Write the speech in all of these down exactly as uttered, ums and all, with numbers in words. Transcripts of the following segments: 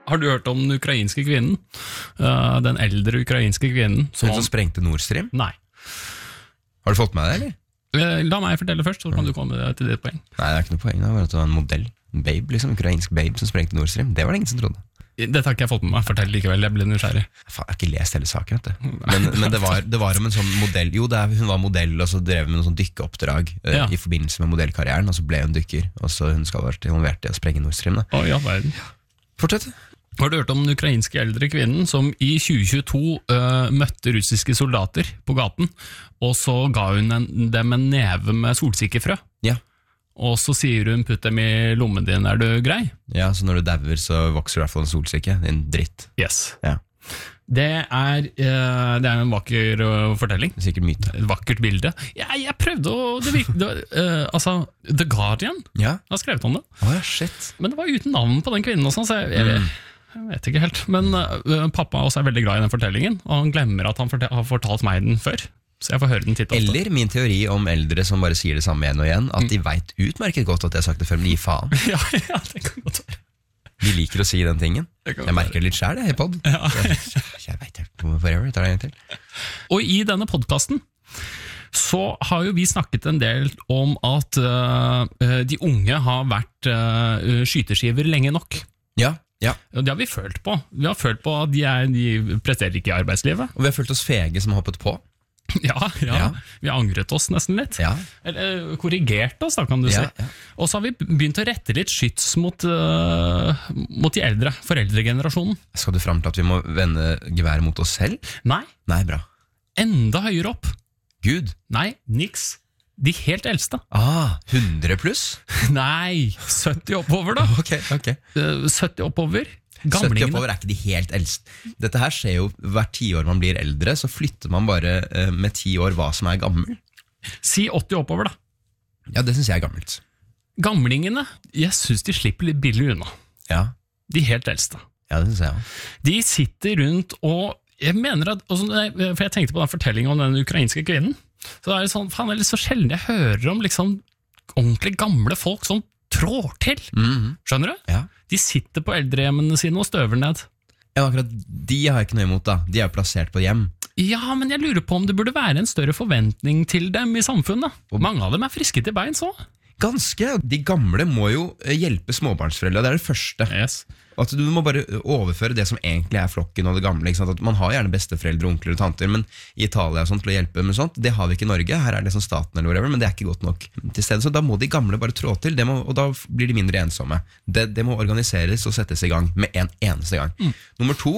Har du hørt om den ukrainske kvinnen? Uh, den eldre ukrainske kvinnen som, som sprengte Nord Stream? Nei. Har du fått med det, eller? Uh, la meg fortelle først, så kan du komme til ditt poeng. Nei, det er ikke noe poeng, det var at det var en modell. En babe, liksom, ukrainsk babe som sprengte Nord Stream. Det var det ingen som trodde. Dette har ikke jeg fått med meg, fortell likevel, jeg ble nysgjerrig. Jeg har ikke lest hele saken, vet du. Men, men det, var, det var om en sånn modell. Jo, det er, hun var modell, og så drev med noen sånn dykkeoppdrag uh, ja. I forbindelse med modellkarrieren, og så ble hun dykker, og så hun skal ha vært involvert I å sprenge Nord Stream. Å, ja, verden. Fortsett. Har du hørt om den ukrainske eldre kvinnen som I tjue tjueto uh, møtte russiske soldater på gaten, og så ga hun en, dem en neve med solsikkefrø? Ja. Og så sier hun, putt dem I lommen din, er du grei? Ja, så når du dauer så vokser du I hvert fall en solsikke, en dritt. Yes. Ja. Det er, uh, det er en vakker uh, fortelling. Sikkert myte. Et vakkert bilde. Ja, jeg prøvde å... Det virke, det, uh, altså, The Guardian ja. Har skrevet om det. Åh, oh, shit. Men det var uten navn på den kvinnen og sånn, så jeg, jeg, mm. jeg vet ikke helt. Men uh, pappa også er veldig glad I den fortellingen, og han glemmer at han fortel, har fortalt meg den før. Så jeg får høre den titt ofte. Eller min teori om eldre som bare sier det samme igjen og igjen, at mm. de vet utmerket godt at jeg har sagt det før, men de gir faen. ja, ja, det kan godt være. De liker å si den tingen. Jeg merker det litt selv, jeg, I podd. Ja. jeg, jeg vet det, forever, tar det en til. Og I denne podcasten så har jo vi snakket en del om at uh, de unge har vært uh, skyteskiver lenge nok. Ja, ja. Og det har vi følt på. Vi har følt på at de, er, de presterer ikke I arbeidslivet. Og vi har følt oss fege som har hoppet på. Ja, ja, ja. Vi har angret oss nesten litt. Ja. Eller korrigert oss, da kan du ja, si. Ja. Og så har vi begynt å rette litt skyts mot, uh, mot de eldre, foreldregenerasjonen. Skal du frem til at vi må vende geværet mot oss selv? Nei. Nei, bra. Enda høyere opp. Gud? Nei, niks. De helt eldste. Ah, hundre pluss? Nei, sytti oppover da. Ok, ok. Uh, sytti oppover. sytti oppover er ikke de helt eldste. Dette her skjer jo hvert tiår man blir eldre, så flytter man bare uh, med ti år hva som er gammel. Si åtti oppover da. Ja, det synes jeg er gammelt. Gamlingene, jeg synes de slipper litt billig unna. Ja. De helt eldste. Ja, det synes jeg også. De sitter rundt og, jeg mener at, og så, for jeg tenkte på den fortellingen om den ukrainske kvinnen, så er det sånn, faen, det er litt så sjelden jeg hører om liksom ordentlig gamle folk som trår til. Mm-hmm. Skjønner du? Ja. De sitter på eldrehjemmene sine og støver ned. Ja, akkurat de har jeg ikke noe imot da. De er jo plassert på hjem. Ja, men jeg lurer på om det burde være en større forventning til dem I samfunnet. Og mange av dem er friske til bein, så. Ganske. De gamle må jo hjelpe småbarnsforeldre, det er det første. Yes. At du må bare overføre det som egentlig er flokken og det gamle. Ikke sant? At man har gjerne besteforeldre, onkler og tanter, men I Italia og sånt til å hjelpe med sånt, det har vi ikke I Norge. Her er det som staten eller whatever, men det er ikke godt nok til stedet. Så da må de gamle bare trå til, det må, og da blir de mindre ensomme. Det, det må organiseres og settes I gang med en eneste gang. Mm. Nummer to,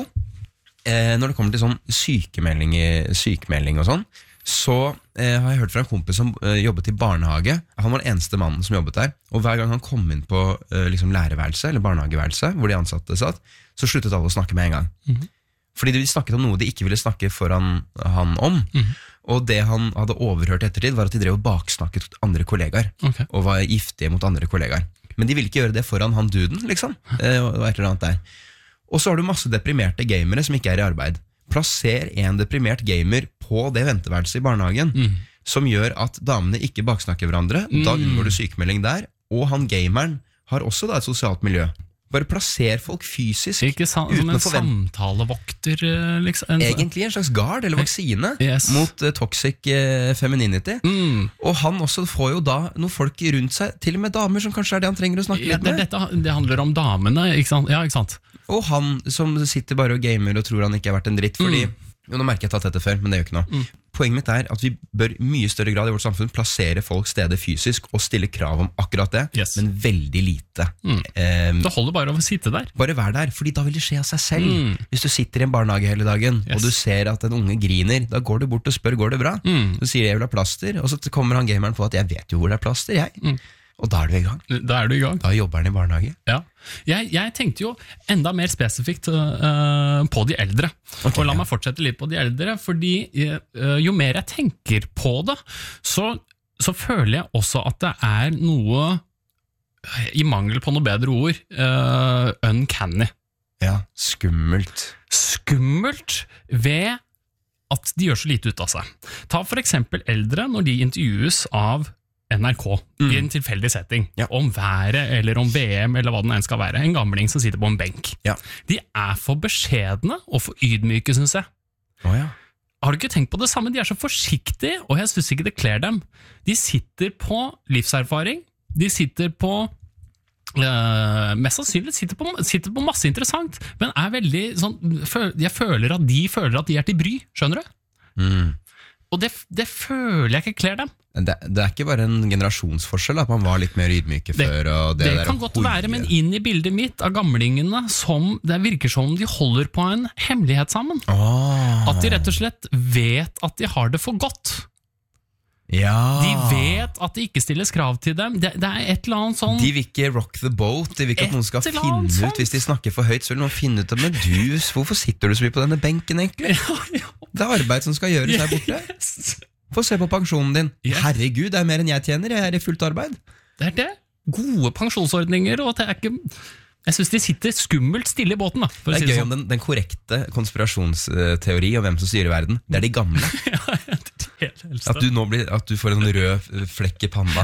eh, når det kommer til sånn sykemelding, sykemelding og sånn, så eh, har jeg hørt fra en kompis som eh, jobbet I barnehage. Han var den eneste mannen som jobbet der, og hver gang han kom inn på eh, liksom lærerværelse eller barnehageværelse, hvor de ansatte satt, så sluttet alle å snakke med en gang. Mm-hmm. Fordi de snakket om noe de ikke ville snakke foran han om, mm-hmm. og det han hadde overhørt ettertid var at de drev og baksnakket andre kollegaer, okay. og var giftige mot andre kollegaer. Men de ville ikke gjøre det foran han duden, liksom, eh, og et eller annet der. Og så har du masse deprimerte gamere som ikke er I arbeid. Plasser en deprimert gamer på det venteværelset I barnehagen, mm. som gjør at damene ikke baksnakker hverandre, mm. da unngår du sykemelding der, og han gameren har også da et sosialt miljø. Bare plasser folk fysisk ikke sant, uten som en å forvente. Samtalevokter, liksom. En, Egentlig en slags gard eller vaksine yes. mot uh, toxic uh, femininity. Mm. Og han også får jo da noen folk rundt seg, til og med damer som kanskje er det han trenger å snakke ja, litt med. Det, dette, det handler om damene, ikke sant? Ja, ikke sant? Og han som sitter bare og gamer og tror han ikke har vært en dritt, fordi mm. jo, nå merker jeg tatt dette før, men det gjør ikke noe. Mm. Poenget mitt er at vi bør mye større grad I vårt samfunn plassere folk steder fysisk og stille krav om akkurat det, yes. men veldig lite. Mm. Um, det holder bare å sitte der. Bare vær der, fordi da vil det skje av seg selv. Mm. Hvis du sitter I en barnehage hele dagen, yes. og du ser at en unge griner, da går du bort og spør, går det bra? Mm. Du sier jeg vil ha plaster, og så kommer han gameren på at jeg vet jo hvor det er plaster, jeg. Mm. Og da er du I gang. Da er du I gang. Da jobber han I barnehage. Ja. Jeg, jeg tenkte jo enda mer spesifikt uh, på de eldre. Okay, og la meg fortsette litt på de eldre, fordi uh, jo mer jeg tenker på det, så, så føler jeg også at det er noe, I mangel på noe bedre ord, uh, uncanny. Ja, skummelt. Skummelt ved at de gjør så lite ut av seg. Ta for eksempel eldre når de intervjues av N R K mm. i en tilfeldig setting, ja. om været eller om V M eller hva den enn skal være, en gamling som sitter på en benk. Ja. De er for beskjedne og for ydmyke, synes jeg. Oh, ja. Har du ikke tenkt på det samme? De er så forsiktige, og jeg synes ikke det kler dem. De sitter på livserfaring, de sitter på uh, mest sannsynlig sitter på, sitter på masse interessant, men er veldig sånn, jeg føler at de føler at de er til bry, skjønner du? Mm. Og det, det føler jeg ikke kler dem. Det, det er ikke bare en generasjonsforskjell, at man var litt mer ydmyke det, før. Og det det der kan godt hoie. være, men inn i bildet mitt av gamlingene, som det virker som de holder på en hemmelighet sammen. Oh. At de rett og slett vet at de har det for godt. Ja. De vet at det ikke stilles krav til dem. Det, det er et eller annet sånn... De vil ikke rock the boat. De vil ikke at noen skal finne ut sånt. Hvis de snakker for høyt, så vil noen finne ut. Men du, hvorfor sitter du så mye på denne benken egentlig? Ja, ja. Det er arbeid som skal gjøres her borte. Yes. Få se på pensjonen din. Yes. Herregud, det er mer enn jeg tjener. Jeg er i fullt arbeid. Det er det. Gode pensjonsordninger, og det er ikke... Jeg synes de sitter skummelt stille i båten, da. For det er å si det gøy sånn. om den, den korrekte konspirasjonsteori om hvem som styrer verden. Det er de gamle. Ja, det er de helt eldste. At du nå blir, at du får en rød flekk i panna.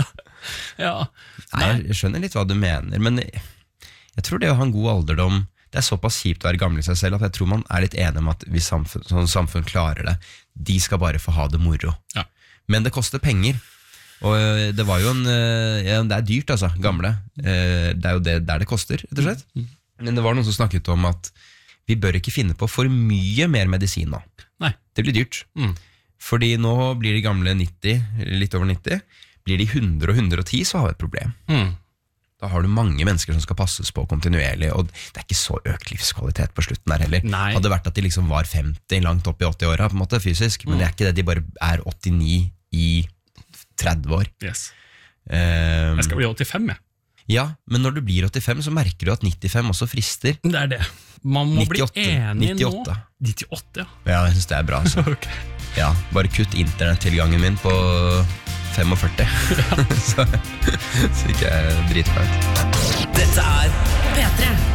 Ja. Nei, jeg skjønner litt hva du mener, men jeg, jeg tror det å ha en god alderdom, det er såpass kjipt å være gammel i seg selv, at jeg tror man er litt enig om at hvis samfunn, sånn samfunn klarer det, de skal bare få ha det moro. Ja. Men det koster penger. Og det var jo en ja, det er dyrt altså, gamle. Det er jo det der det koster, rett og slett. Men det var noen som snakket om at vi bør ikke finne på for mye mer medisin nå. Nei. Det blir dyrt. Mm. Fordi nå blir de gamle nitti, litt over nitti. Blir de hundre og hundre og ti, så har vi et problem. Mm. Da har du mange mennesker som skal passes på kontinuerlig, og det er ikke så økt livskvalitet på slutten der heller. Nei. Hadde det vært at de liksom var femti, langt opp i åtti-åra på en måte, fysisk, men det er ikke det, de bare er åttini i tretti år. Yes. Um, Jeg skal bli åttifem, jeg. Ja, men når du blir åttifem, så merker du at nittifem også frister. Det er det. Man må nittiåtte, bli enig nittiåtte. nå. nittiåtte, ja. Ja, jeg synes det er bra. Altså. Okay. Ja, bare kutt internettilgangen min på førtifem, så, så ikke jeg driter meg ut. Dette er P tre.